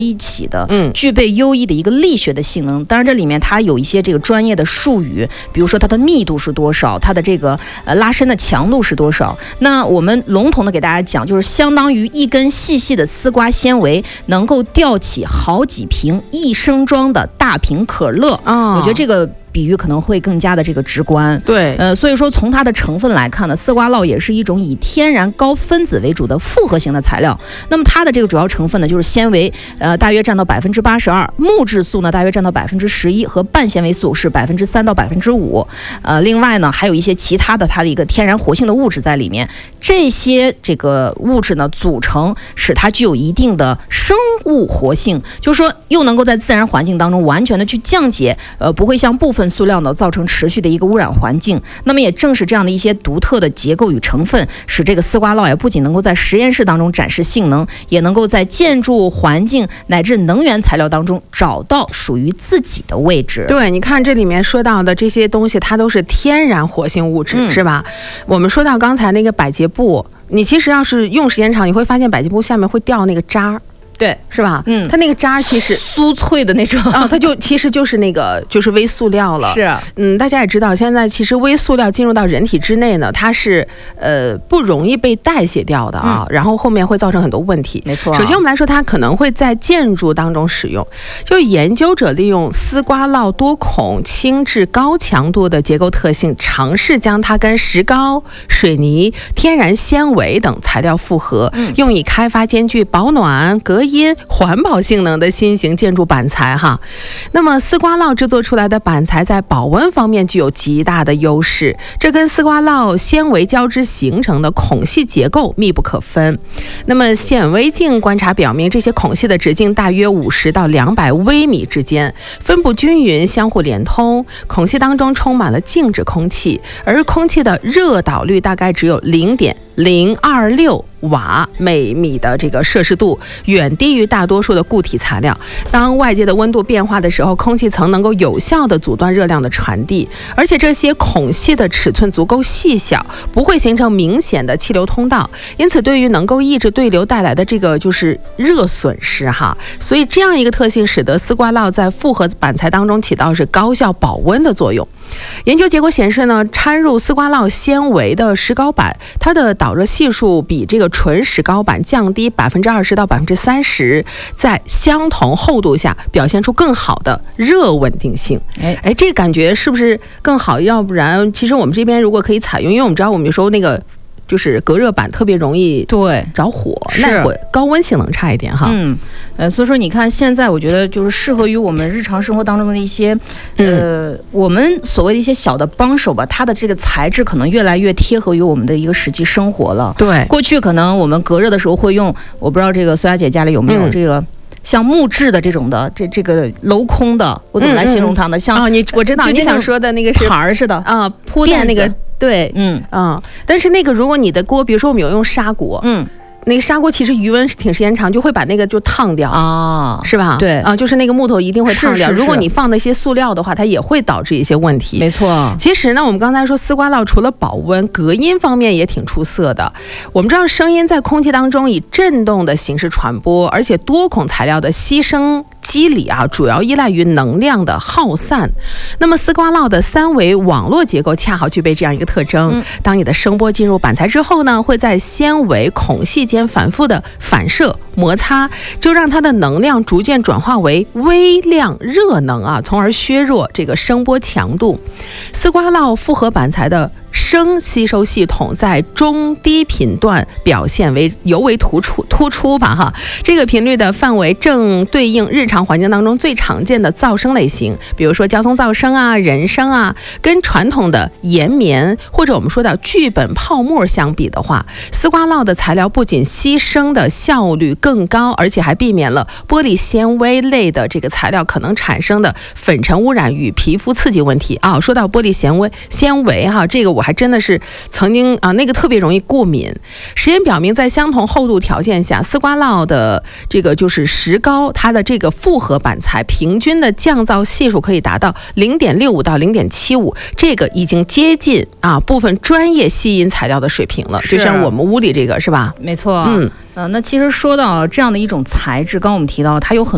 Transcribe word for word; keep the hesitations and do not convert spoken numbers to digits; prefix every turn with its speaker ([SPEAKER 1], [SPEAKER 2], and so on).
[SPEAKER 1] 一起的，嗯，具备优异的一个力学的性能。当然，这里面它有一些这个专业的术语，比如说它的密度是多少，它的这个呃拉伸的强度是多少。那我们笼统的给大家讲，就是相当于一根细细的丝瓜纤维能够吊起好几瓶一升装的大瓶可乐。哦，我觉得这个比喻可能会更加的这个直观。
[SPEAKER 2] 对，
[SPEAKER 1] 呃，所以说从它的成分来看呢，丝瓜酪也是一种以天然高分子为主的复合型的材料。那么它的这个主要成分呢，就是纤维，呃，大约占到百分之八十二，木质素呢大约占到百分之十一，和半纤维素是百分之三到百分之五。呃，另外呢，还有一些其他的它的一个天然活性的物质在里面。这些这个物质呢，组成使它具有一定的生物活性，就是说又能够在自然环境当中完全的去降解，呃，不会像部分塑料呢造成持续的一个污染环境。那么也正是这样的一些独特的结构与成分，使这个丝瓜酪呀不仅能够在实验室当中展示性能，也能够在建筑环境乃至能源材料当中找到属于自己的位置。
[SPEAKER 2] 对，你看这里面说到的这些东西，它都是天然活性物质，嗯、是吧？我们说到刚才那个百洁布，你其实要是用时间长，你会发现百洁布下面会掉那个渣。
[SPEAKER 1] 对，
[SPEAKER 2] 是吧？
[SPEAKER 1] 嗯，
[SPEAKER 2] 它那个渣其实
[SPEAKER 1] 酥脆的那种
[SPEAKER 2] 啊，它就其实就是那个就是微塑料了。
[SPEAKER 1] 是，
[SPEAKER 2] 嗯，大家也知道，现在其实微塑料进入到人体之内呢，它是呃不容易被代谢掉的啊，嗯、然后后面会造成很多问题。
[SPEAKER 1] 没错。
[SPEAKER 2] 首先我们来说，它可能会在建筑当中使用，就研究者利用丝瓜酪多孔、轻质、高强度的结构特性，尝试将它跟石膏、水泥、天然纤维等材料复合，嗯、用以开发兼具保暖、隔音。因环保性能的新型建筑板材哈，那么丝瓜酪制作出来的板材在保温方面具有极大的优势，这跟丝瓜酪纤维交织形成的孔隙结构密不可分。那么显微镜观察表明，这些孔隙的直径大约五十到两百微米之间，分布均匀，相互连通。孔隙当中充满了静止空气，而空气的热导率大概只有零点零二六瓦每米的这个摄氏度，远低于大多数的固体材料。当外界的温度变化的时候，空气层能够有效地阻断热量的传递，而且这些孔隙的尺寸足够细小，不会形成明显的气流通道，因此对于能够抑制对流带来的这个就是热损失哈。所以这样一个特性使得丝瓜酪在复合板材当中起到是高效保温的作用。研究结果显示呢，掺入丝瓜酪纤维的石膏板，它的导热系数比这个纯石膏板降低百分之二十到百分之三十，在相同厚度下表现出更好的热稳定性。哎哎，这感觉是不是更好？要不然，其实我们这边如果可以采用，因为我们知道我们有时候那个。就是隔热板特别容易
[SPEAKER 1] 对着
[SPEAKER 2] 火，耐火，高温性能差一点哈。
[SPEAKER 1] 嗯，呃，所以说你看，现在我觉得就是适合于我们日常生活当中的一些，呃，嗯、我们所谓的一些小的帮手吧，它的这个材质可能越来越贴合于我们的一个实际生活了。
[SPEAKER 2] 对，
[SPEAKER 1] 过去可能我们隔热的时候会用，我不知道这个苏雅姐家里有没有这个。嗯像木质的这种的，这这个镂空的，我怎么来形容它呢？嗯嗯像
[SPEAKER 2] 啊、哦，你我知道你想说的那个是
[SPEAKER 1] 盘儿似的
[SPEAKER 2] 啊，铺垫那个对，
[SPEAKER 1] 嗯
[SPEAKER 2] 啊、嗯，但是那个如果你的锅，比如说我们有用砂锅，嗯。那个砂锅其实余温是挺时间长，就会把那个就烫掉啊，是吧？
[SPEAKER 1] 对
[SPEAKER 2] 啊，就是那个木头一定会烫掉。
[SPEAKER 1] 是是是，
[SPEAKER 2] 如果你放那些塑料的话，它也会导致一些问题。
[SPEAKER 1] 没错。
[SPEAKER 2] 其实呢，我们刚才说丝瓜酪除了保温、隔音方面也挺出色的。我们知道声音在空气当中以振动的形式传播，而且多孔材料的吸声机理啊，主要依赖于能量的耗散。那么丝瓜酪的三维网络结构恰好具备这样一个特征。嗯、当你的声波进入板材之后呢，会在纤维孔隙间反复的反射摩擦，就让它的能量逐渐转化为微量热能啊，从而削弱这个声波强度。丝瓜酪复合板材的声吸收系统在中低频段表现为尤为突出突出吧哈，这个频率的范围正对应日常环境当中最常见的噪声类型，比如说交通噪声啊、人声啊，跟传统的岩棉或者我们说的聚苯泡沫相比的话，丝瓜酪的材料不仅吸声的效率更高，而且还避免了玻璃纤维类的这个材料可能产生的粉尘污染与皮肤刺激问题啊。说到玻璃纤维纤维哈，这个我还真的是曾经啊，那个特别容易过敏。实验表明，在相同厚度条件下，丝瓜酪的这个就是石膏，它的这个复合板材平均的降噪系数可以达到零点六五到零点七五，这个已经接近啊部分专业吸音材料的水平了。就像我们屋里这个是吧？
[SPEAKER 1] 没错，嗯，呃，那其实说到这样的一种材质，刚刚我们提到它有很